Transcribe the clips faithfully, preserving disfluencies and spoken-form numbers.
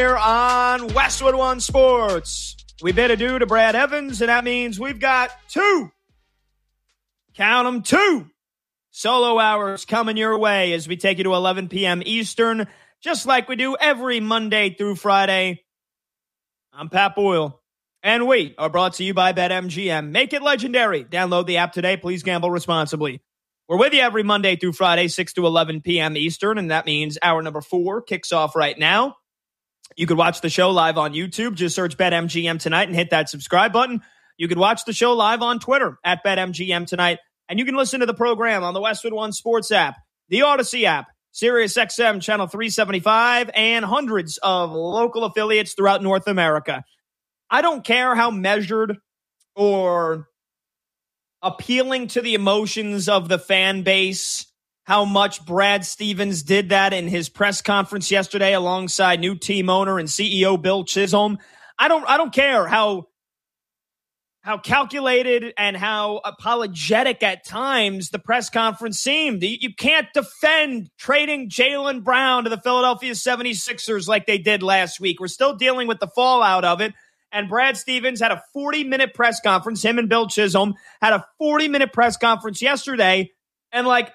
Here on Westwood One Sports. We bid adieu to Brad Evans, and that means we've got two, count them, two solo hours coming your way as we take you to eleven p.m. Eastern, just like we do every Monday through Friday. I'm Pat Boyle, and we are brought to you by BetMGM. Make it legendary. Download the app today. Please gamble responsibly. We're with you every Monday through Friday, six to eleven p.m. Eastern, and that means hour number four kicks off right now. You could watch the show live on YouTube. Just search BetMGM Tonight and hit that subscribe button. You could watch the show live on Twitter at BetMGM Tonight. And you can listen to the program on the Westwood One Sports app, the Odyssey app, SiriusXM Channel three seventy-five, and hundreds of local affiliates throughout North America. I don't care how measured or appealing to the emotions of the fan base how much Brad Stevens did that in his press conference yesterday alongside new team owner and C E O Bill Chisholm. I don't I don't care how how calculated and how apologetic at times the press conference seemed. You can't defend trading Jaylen Brown to the Philadelphia seventy-sixers like they did last week. We're still dealing with the fallout of it. And Brad Stevens had a forty-minute press conference. Him and Bill Chisholm had a forty-minute press conference yesterday. And like,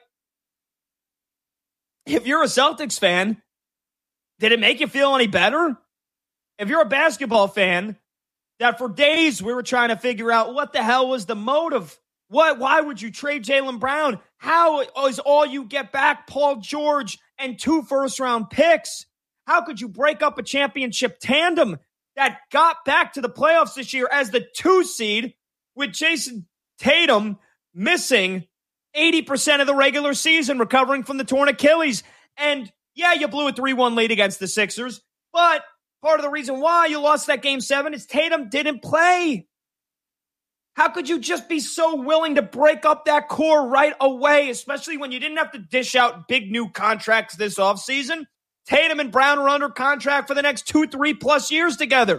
if you're a Celtics fan, did it make you feel any better? If you're a basketball fan, that for days we were trying to figure out what the hell was the motive. What? Why would you trade Jaylen Brown? How is all you get back Paul George and two first-round picks? How could you break up a championship tandem that got back to the playoffs this year as the two seed with Jason Tatum missing eighty percent of the regular season, recovering from the torn Achilles? And yeah, you blew a three one lead against the Sixers, but part of the reason why you lost that game seven is Tatum didn't play. How could you just be so willing to break up that core right away, especially when you didn't have to dish out big new contracts this offseason? Tatum and Brown are under contract for the next two, three plus years together.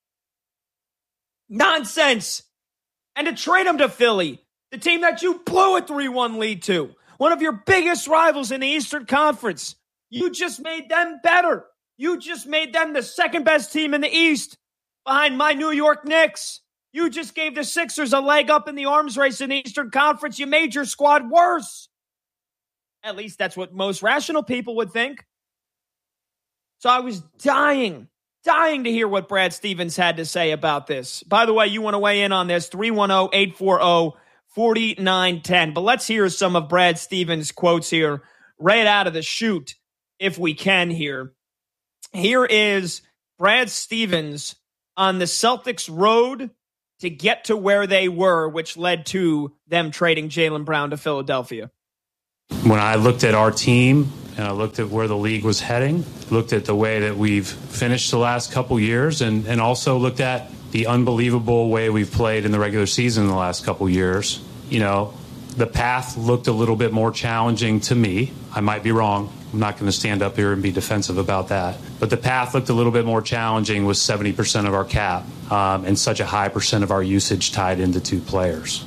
Nonsense. And to trade them to Philly, the team that you blew a three one lead to, one of your biggest rivals in the Eastern Conference. You just made them better. You just made them the second best team in the East behind my New York Knicks. You just gave the Sixers a leg up in the arms race in the Eastern Conference. You made your squad worse. At least that's what most rational people would think. So I was dying, dying to hear what Brad Stevens had to say about this. By the way, you want to weigh in on this, three one zero, eight four zero, four nine one zero. But let's hear some of Brad Stevens' quotes here right out of the chute, if we can here. Here is Brad Stevens on the Celtics' road to get to where they were, which led to them trading Jaylen Brown to Philadelphia. When I looked at our team and I looked at where the league was heading, looked at the way that we've finished the last couple years, and, and also looked at the unbelievable way we've played in the regular season in the last couple years, you know, the path looked a little bit more challenging to me. I might be wrong. I'm not going to stand up here and be defensive about that. But the path looked a little bit more challenging with seventy percent of our cap um, and such a high percent of our usage tied into two players.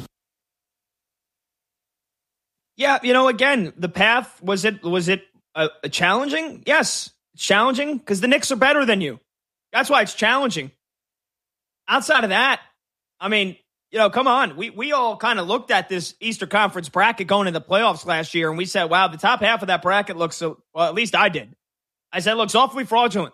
Yeah, you know, again, the path, was it was it uh, challenging? Yes, it's challenging because the Knicks are better than you. That's why it's challenging. Outside of that, I mean, you know, come on. We we all kind of looked at this Eastern Conference bracket going into the playoffs last year, and we said, wow, the top half of that bracket looks, so, well, at least I did. I said it looks awfully fraudulent.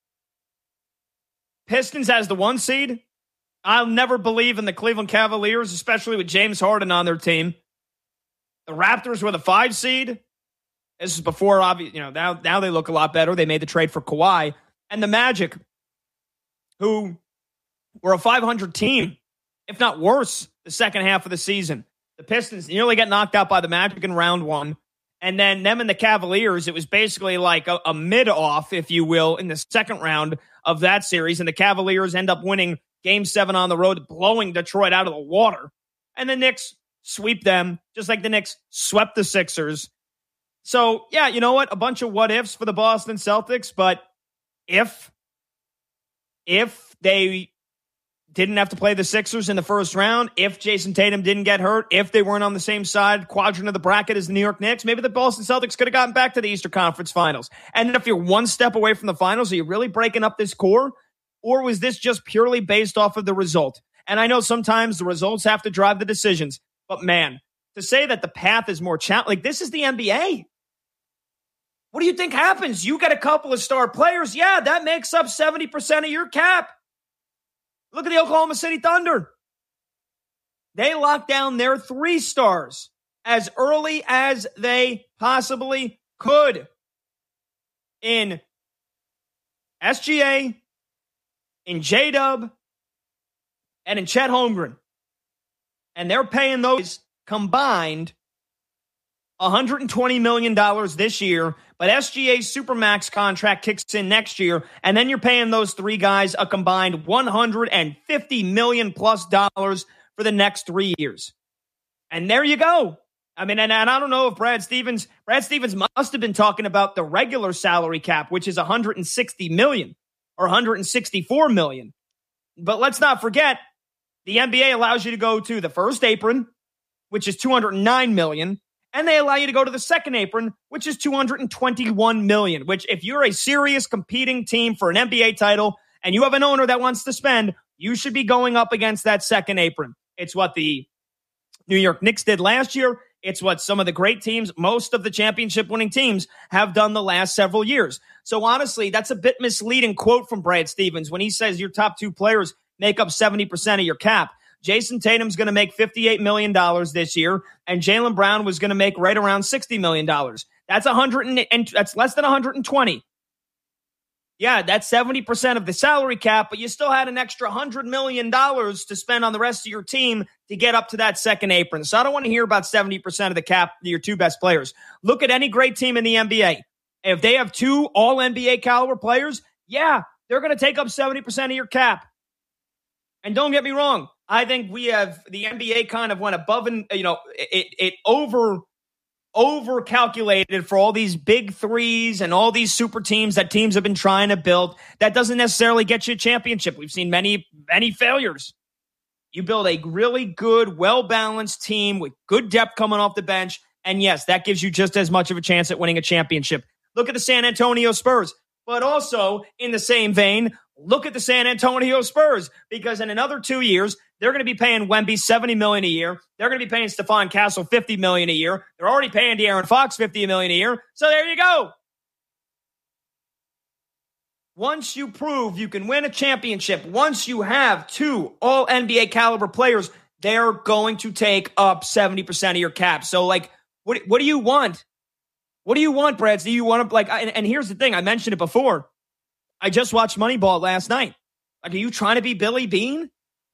Pistons has the one seed. I'll never believe in the Cleveland Cavaliers, especially with James Harden on their team. The Raptors were the five seed. This is before, obvious, you know, now, now they look a lot better. They made the trade for Kawhi. And the Magic, who were a five hundred team, if not worse, the second half of the season. The Pistons nearly get knocked out by the Magic in round one. And then them and the Cavaliers, it was basically like a, a mid-off, if you will, in the second round of that series. And the Cavaliers end up winning game seven on the road, blowing Detroit out of the water. And the Knicks sweep them, just like the Knicks swept the Sixers. So, yeah, you know what? A bunch of what-ifs for the Boston Celtics. But if, if they didn't have to play the Sixers in the first round, if Jason Tatum didn't get hurt, if they weren't on the same side quadrant of the bracket as the New York Knicks, maybe the Boston Celtics could have gotten back to the Eastern Conference Finals. And if you're one step away from the finals, are you really breaking up this core? Or was this just purely based off of the result? And I know sometimes the results have to drive the decisions, but man, to say that the path is more challenging, like this is the N B A. What do you think happens? You get a couple of star players. Yeah, that makes up seventy percent of your cap. Look at the Oklahoma City Thunder. They locked down their three stars as early as they possibly could in S G A, in J-Dub, and in Chet Holmgren. And they're paying those combined one hundred twenty million dollars this year, but S G A's Supermax contract kicks in next year, and then you're paying those three guys a combined one hundred fifty million dollars plus dollars for the next three years. And there you go. I mean, and, and I don't know if Brad Stevens, Brad Stevens must have been talking about the regular salary cap, which is one hundred sixty million dollars or one hundred sixty-four million dollars. But let's not forget, the N B A allows you to go to the first apron, which is two hundred nine million dollars. And they allow you to go to the second apron, which is two hundred twenty-one million dollars, which if you're a serious competing team for an N B A title and you have an owner that wants to spend, you should be going up against that second apron. It's what the New York Knicks did last year. It's what some of the great teams, most of the championship winning teams, have done the last several years. So honestly, that's a bit misleading quote from Brad Stevens when he says your top two players make up seventy percent of your cap. Jason Tatum's going to make fifty-eight million dollars this year, and Jaylen Brown was going to make right around sixty million dollars. That's one hundred and that's less than one hundred twenty. Yeah, that's seventy percent of the salary cap, but you still had an extra one hundred million dollars to spend on the rest of your team to get up to that second apron. So I don't want to hear about seventy percent of the cap, your two best players. Look at any great team in the N B A. If they have two all N B A caliber players, yeah, they're going to take up seventy percent of your cap. And don't get me wrong, I think we have the N B A kind of went above and, you know, it, it over, over calculated for all these big threes and all these super teams that teams have been trying to build. That doesn't necessarily get you a championship. We've seen many, many failures. You build a really good, well-balanced team with good depth coming off the bench. And yes, that gives you just as much of a chance at winning a championship. Look at the San Antonio Spurs. But also, in the same vein, look at the San Antonio Spurs, because in another two years, they're going to be paying Wemby seventy million dollars a year. They're going to be paying Stephon Castle fifty million dollars a year. They're already paying De'Aaron Fox fifty million dollars a year. So there you go. Once you prove you can win a championship, once you have two all N B A caliber players, they're going to take up seventy percent of your cap. So, like, what, what do you want? What do you want, Brad? Do you want to, like, and, and here's the thing. I mentioned it before. I just watched Moneyball last night. Like, are you trying to be Billy Beane?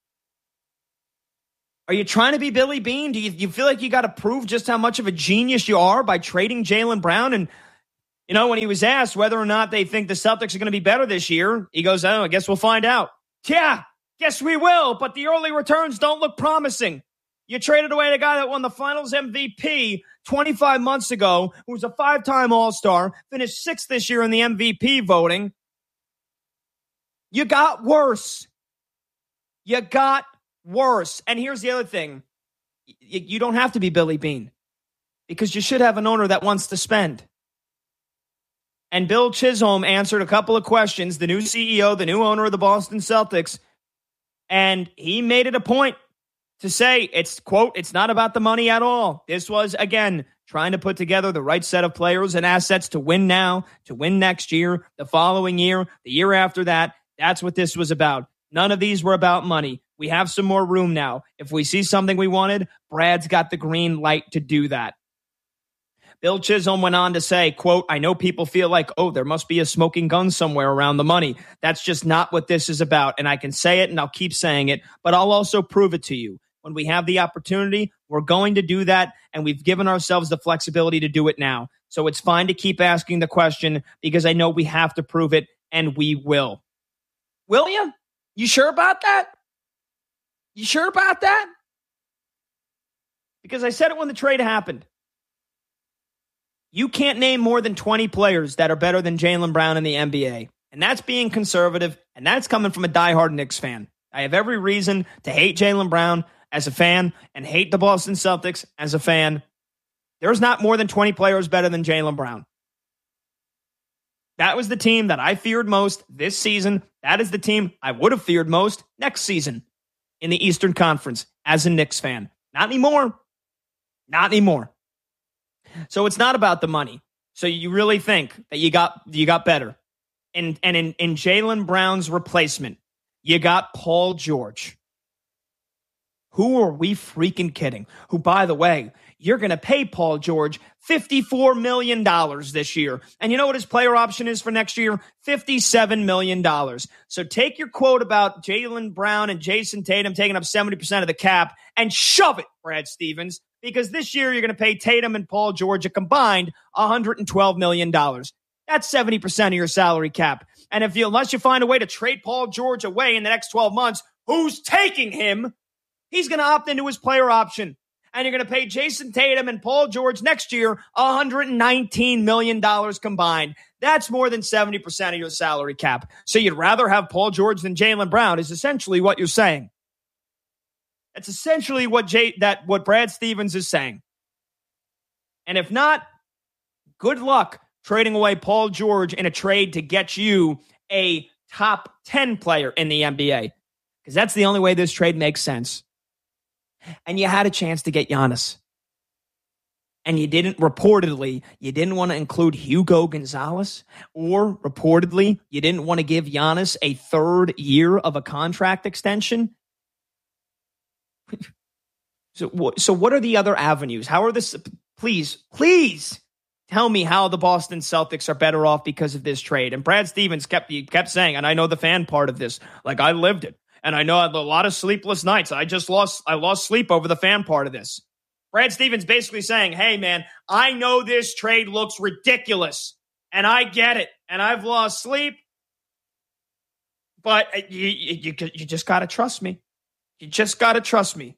Are you trying to be Billy Beane? Do you, you feel like you got to prove just how much of a genius you are by trading Jaylen Brown? And, you know, when he was asked whether or not they think the Celtics are going to be better this year, he goes, oh, I guess we'll find out. Yeah, guess we will, but the early returns don't look promising. You traded away the guy that won the Finals M V P twenty-five months ago, who was a five-time All-Star, finished sixth this year in the M V P voting. You got worse. You got worse. And here's the other thing. Y- you don't have to be Billy Beane, because you should have an owner that wants to spend. And Bill Chisholm answered a couple of questions, the new C E O, the new owner of the Boston Celtics, and he made it a point to say, it's, quote, it's not about the money at all. This was, again, trying to put together the right set of players and assets to win now, to win next year, the following year, the year after that. That's what this was about. None of these were about money. We have some more room now. If we see something we wanted, Brad's got the green light to do that. Bill Chisholm went on to say, quote, I know people feel like, oh, there must be a smoking gun somewhere around the money. That's just not what this is about. And I can say it and I'll keep saying it, but I'll also prove it to you. When we have the opportunity, we're going to do that, and we've given ourselves the flexibility to do it now. So it's fine to keep asking the question, because I know we have to prove it, and we will. Will you? You sure about that? You sure about that? Because I said it when the trade happened. You can't name more than twenty players that are better than Jaylen Brown in the N B A. And that's being conservative, and that's coming from a diehard Knicks fan. I have every reason to hate Jaylen Brown as a fan and hate the Boston Celtics as a fan. There's not more than twenty players better than Jaylen Brown. That was the team that I feared most this season. That is the team I would have feared most next season in the Eastern Conference as a Knicks fan. Not anymore. Not anymore. So it's not about the money. So you really think that you got you got better. And, and in, in Jaylen Brown's replacement, you got Paul George. Who are we freaking kidding? Who, by the way, you're going to pay Paul George fifty-four million dollars this year. And you know what his player option is for next year? fifty-seven million dollars. So take your quote about Jaylen Brown and Jason Tatum taking up seventy percent of the cap and shove it, Brad Stevens, because this year you're going to pay Tatum and Paul George a combined one hundred twelve million dollars. That's seventy percent of your salary cap. And if you, unless you find a way to trade Paul George away in the next twelve months, who's taking him? He's going to opt into his player option. And you're going to pay Jason Tatum and Paul George next year one hundred nineteen million dollars combined. That's more than seventy percent of your salary cap. So you'd rather have Paul George than Jaylen Brown is essentially what you're saying. That's essentially what Jay, that what Brad Stevens is saying. And if not, good luck trading away Paul George in a trade to get you a top ten player in the N B A. Because that's the only way this trade makes sense. And you had a chance to get Giannis. And you didn't, reportedly, you didn't want to include Hugo Gonzalez. Or, reportedly, you didn't want to give Giannis a third year of a contract extension. So, so what are the other avenues? How are this? Please, please tell me how the Boston Celtics are better off because of this trade. And Brad Stevens kept, he kept saying, and I know the fan part of this, like I lived it. And I know I had a lot of sleepless nights. I just lost, I lost sleep over the fan part of this. Brad Stevens basically saying, hey, man, I know this trade looks ridiculous, and I get it, and I've lost sleep, but you, you, you just got to trust me. You just got to trust me.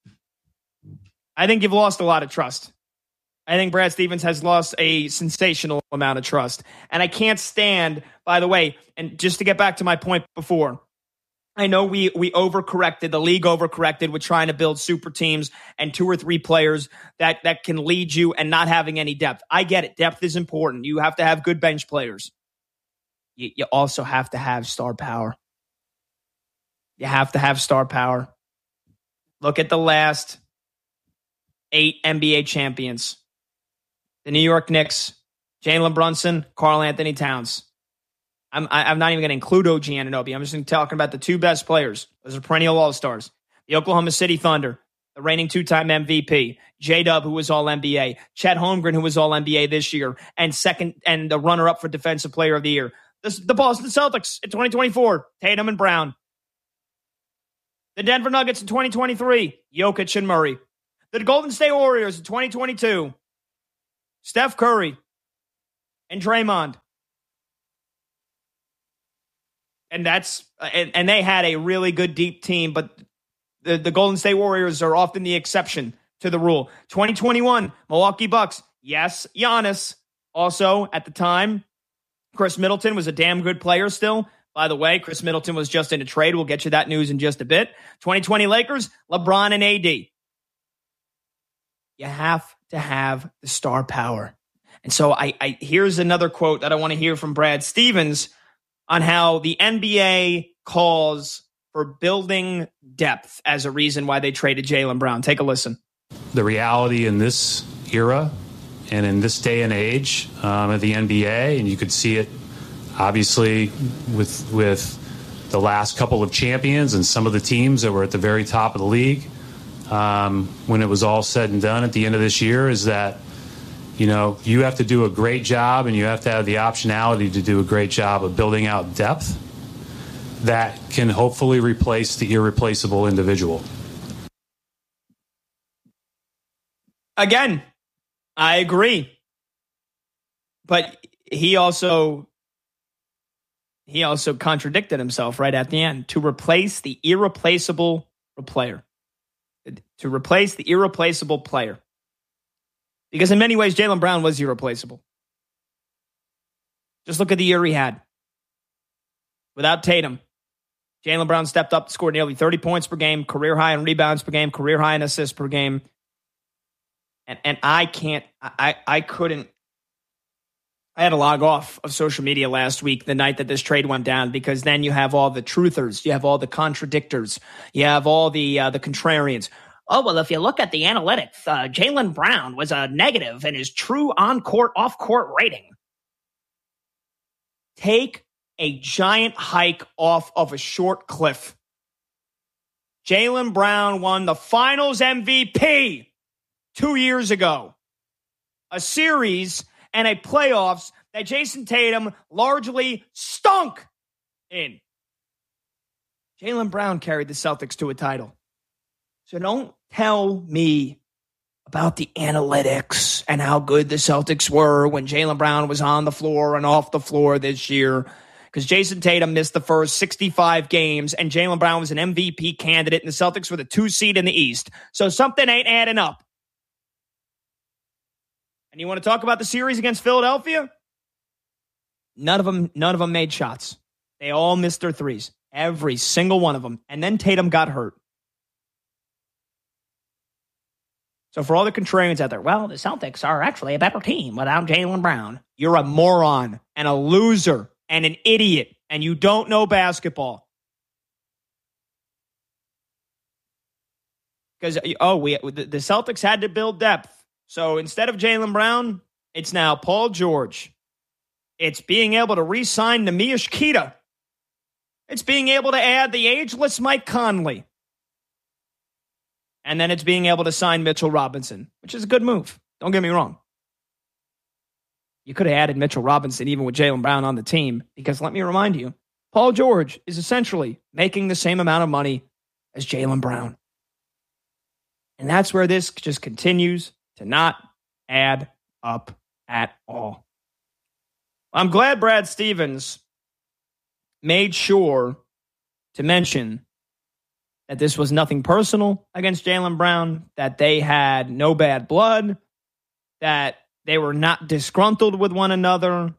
I think you've lost a lot of trust. I think Brad Stevens has lost a sensational amount of trust. And I can't stand, by the way, and just to get back to my point before, I know we we overcorrected, the league overcorrected with trying to build super teams and two or three players that, that can lead you and not having any depth. I get it. Depth is important. You have to have good bench players. You, you also have to have star power. You have to have star power. Look at the last eight N B A champions. The New York Knicks, Jalen Brunson, Karl Anthony Towns. I'm, I'm not even going to include O G Anunoby. I'm just going to talking about the two best players. Those are perennial all-stars. The Oklahoma City Thunder, the reigning two-time M V P. J-Dub, who was all N B A. Chet Holmgren, who was all N B A this year. And second, and the runner-up for Defensive Player of the Year. This, the Boston Celtics in twenty twenty-four, Tatum and Brown. The Denver Nuggets in twenty twenty-three, Jokic and Murray. The Golden State Warriors in twenty twenty-two, Steph Curry and Draymond. And that's and, and they had a really good deep team, but the, the Golden State Warriors are often the exception to the rule. twenty twenty-one, Milwaukee Bucks. Yes, Giannis. Also, at the time, Chris Middleton was a damn good player still. By the way, Chris Middleton was just in a trade. We'll get you that news in just a bit. twenty twenty Lakers, LeBron and A D. You have to have the star power. And so I, I here's another quote that I want to hear from Brad Stevens on how the N B A calls for building depth as a reason why they traded Jaylen Brown. Take a listen. The reality in this era and in this day and age um, of the N B A, and you could see it obviously with with the last couple of champions and some of the teams that were at the very top of the league, um, when it was all said and done at the end of this year, is that you know, you have to do a great job and you have to have the optionality to do a great job of building out depth that can hopefully replace the irreplaceable individual. Again, I agree. But he also he also contradicted himself right at the end. To replace the irreplaceable player. To replace the irreplaceable player. Because in many ways, Jaylen Brown was irreplaceable. Just look at the year he had. Without Tatum, Jaylen Brown stepped up, scored nearly thirty points per game, career high in rebounds per game, career high in assists per game. And and I can't, I, I couldn't, I had to log off of social media last week, the night that this trade went down, because then you have all the truthers, you have all the contradictors, you have all the uh, the contrarians. Oh, well, if you look at the analytics, uh, Jaylen Brown was a negative in his true on-court, off-court rating. Take a giant hike off of a short cliff. Jaylen Brown won the Finals M V P two years ago. A series and a playoffs that Jason Tatum largely stunk in. Jaylen Brown carried the Celtics to a title. So don't tell me about the analytics and how good the Celtics were when Jaylen Brown was on the floor and off the floor this year. Because Jason Tatum missed the first sixty-five games and Jaylen Brown was an M V P candidate and the Celtics were the two seed in the East. So something ain't adding up. And you want to talk about the series against Philadelphia? None of them, none of them made shots. They all missed their threes. Every single one of them. And then Tatum got hurt. So for all the contrarians out there, well, the Celtics are actually a better team without Jaylen Brown. You're a moron and a loser and an idiot, and you don't know basketball. Because, oh, we the Celtics had to build depth. So instead of Jaylen Brown, it's now Paul George. It's being able to re-sign Neemias Queta. It's being able to add the ageless Mike Conley. And then it's being able to sign Mitchell Robinson, which is a good move. Don't get me wrong. You could have added Mitchell Robinson even with Jaylen Brown on the team, because let me remind you, Paul George is essentially making the same amount of money as Jaylen Brown. And that's where this just continues to not add up at all. I'm glad Brad Stevens made sure to mention that this was nothing personal against Jaylen Brown, that they had no bad blood, that they were not disgruntled with one another.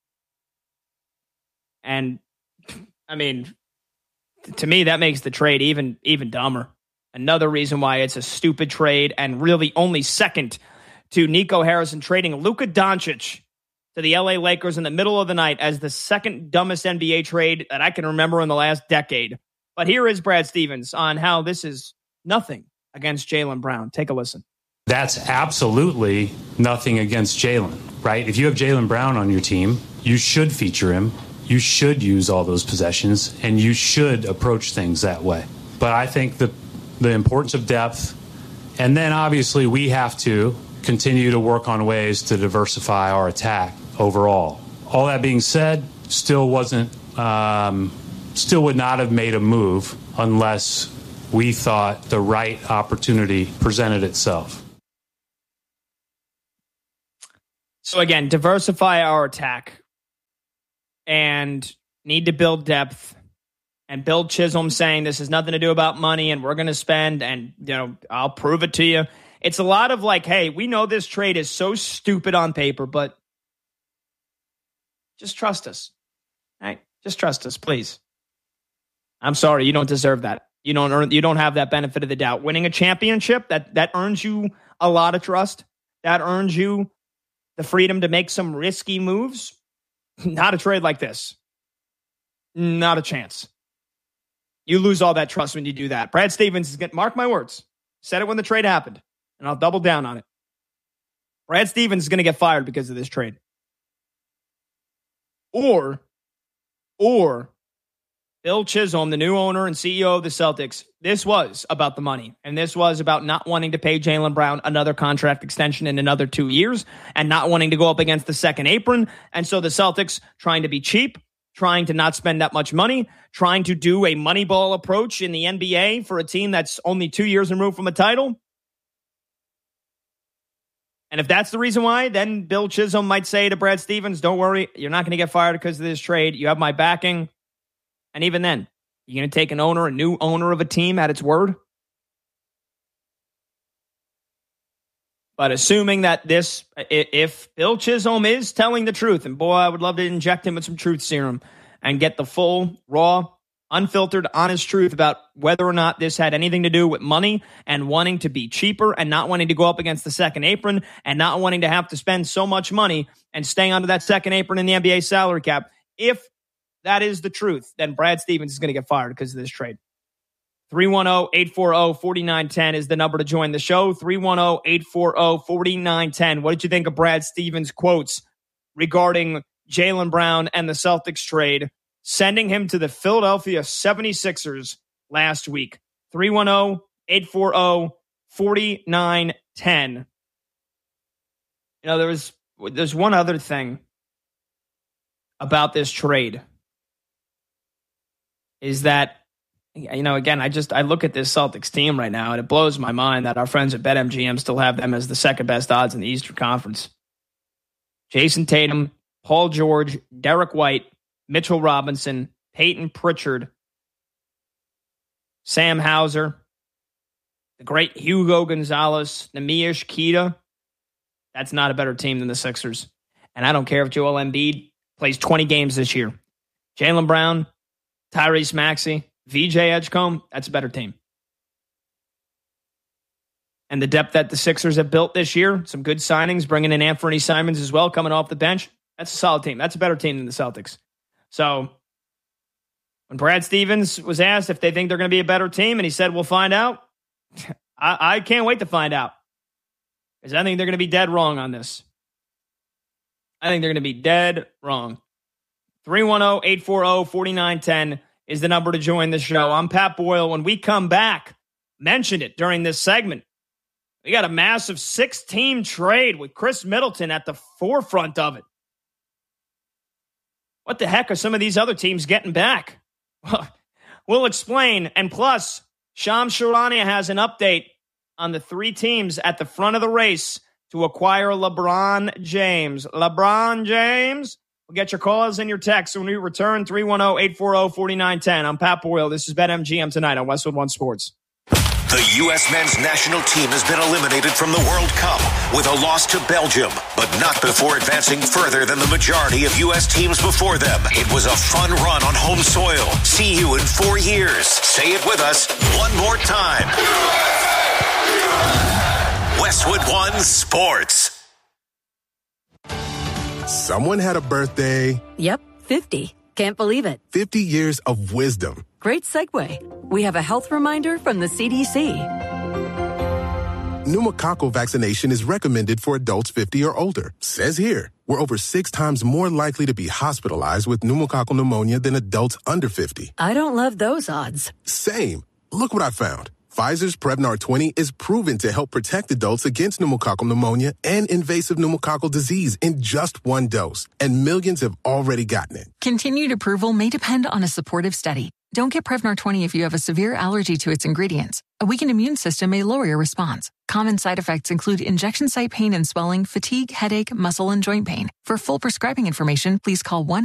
And, I mean, to me, that makes the trade even, even dumber. Another reason why it's a stupid trade, and really only second to Nico Harrison trading Luka Doncic to the L A Lakers in the middle of the night as the second dumbest N B A trade that I can remember in the last decade. But here is Brad Stevens on how this is nothing against Jaylen Brown. Take a listen. That's absolutely nothing against Jaylen, right? If you have Jaylen Brown on your team, you should feature him. You should use all those possessions, and you should approach things that way. But I think the the importance of depth, and then obviously we have to continue to work on ways to diversify our attack overall. All that being said, still wasn't, um, still would not have made a move unless we thought the right opportunity presented itself. So again, diversify our attack and need to build depth. And Bill Chisholm saying this has nothing to do about money and we're going to spend and, you know, I'll prove it to you. It's a lot of like, hey, we know this trade is so stupid on paper, but just trust us. All right? Just trust us, please. I'm sorry, you don't deserve that. You don't earn, you don't have that benefit of the doubt. Winning a championship, that that earns you a lot of trust. That earns you the freedom to make some risky moves. Not a trade like this. Not a chance. You lose all that trust when you do that. Brad Stevens is going to, mark my words, said it when the trade happened, and I'll double down on it. Brad Stevens is going to get fired because of this trade. Or, or Bill Chisholm, the new owner and C E O of the Celtics, this was about the money, and this was about not wanting to pay Jaylen Brown another contract extension in another two years and not wanting to go up against the second apron. And so the Celtics trying to be cheap, trying to not spend that much money, trying to do a Moneyball approach in the N B A for a team that's only two years removed from a title. And if that's the reason why, then Bill Chisholm might say to Brad Stevens, don't worry, you're not going to get fired because of this trade. You have my backing. And even then, you're going to take an owner, a new owner of a team at its word? But assuming that this, if Bill Chisholm is telling the truth, and boy, I would love to inject him with some truth serum and get the full, raw, Unfiltered, honest truth about whether or not this had anything to do with money and wanting to be cheaper and not wanting to go up against the second apron and not wanting to have to spend so much money and stay under that second apron in the N B A salary cap. If that is the truth, then Brad Stevens is going to get fired because of this trade. three one zero, eight four zero, four nine one zero is the number to join the show. three one zero, eight four zero, four nine one zero. What did you think of Brad Stevens' quotes regarding Jaylen Brown and the Celtics trade, sending him to the Philadelphia seventy-sixers last week? three one zero, eight four zero, four nine one zero. You know, there was, there's one other thing about this trade is that, you know, again, I just, I look at this Celtics team right now and it blows my mind that our friends at BetMGM still have them as the second best odds in the Eastern Conference. Jason Tatum, Paul George, Derek White, Mitchell Robinson, Peyton Pritchard, Sam Hauser, the great Hugo Gonzalez, Neemias Queta. That's not a better team than the Sixers. And I don't care if Joel Embiid plays twenty games this year. Jaylen Brown, Tyrese Maxey, V J Edgecombe, that's a better team. And the depth that the Sixers have built this year, some good signings, bringing in Anthony Simons as well, coming off the bench. That's a solid team. That's a better team than the Celtics. So when Brad Stevens was asked if they think they're going to be a better team, and he said, we'll find out, I, I can't wait to find out. Because I think they're going to be dead wrong on this. I think they're going to be dead wrong. three one zero, eight four zero, four nine one zero is the number to join the show. I'm Pat Boyle. When we come back, mentioned it during this segment, we got a massive six-team trade with Chris Middleton at the forefront of it. What the heck are some of these other teams getting back? We'll explain. And plus, Shams Charania has an update on the three teams at the front of the race to acquire LeBron James. LeBron James. We'll get your calls and your texts when we return. three one zero, eight four zero, four nine one zero. I'm Pat Boyle. This is BetMGM tonight on Westwood One Sports. The U S men's national team has been eliminated from the World Cup with a loss to Belgium, but not before advancing further than the majority of U S teams before them. It was a fun run on home soil. See you in four years. Say it with us one more time. Westwood One Sports. Someone had a birthday. Yep, fifty. Can't believe it. fifty years of wisdom. Great segue. We have a health reminder from the C D C. Pneumococcal vaccination is recommended for adults fifty or older. Says here, we're over six times more likely to be hospitalized with pneumococcal pneumonia than adults under fifty. I don't love those odds. Same. Look what I found. Pfizer's Prevnar twenty is proven to help protect adults against pneumococcal pneumonia and invasive pneumococcal disease in just one dose. And millions have already gotten it. Continued approval may depend on a supportive study. Don't get Prevnar twenty if you have a severe allergy to its ingredients. A weakened immune system may lower your response. Common side effects include injection site pain and swelling, fatigue, headache, muscle, and joint pain. For full prescribing information, please call one